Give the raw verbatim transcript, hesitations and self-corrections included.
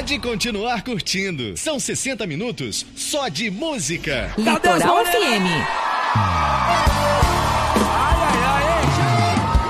pode continuar curtindo. São sessenta minutos só de música. Litoral F M.